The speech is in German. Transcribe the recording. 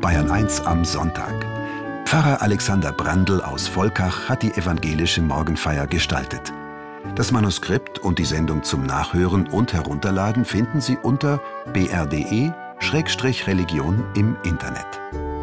Bayern 1 am Sonntag. Pfarrer Alexander Brandl aus Volkach hat die evangelische Morgenfeier gestaltet. Das Manuskript und die Sendung zum Nachhören und Herunterladen finden Sie unter br.de/religion im Internet.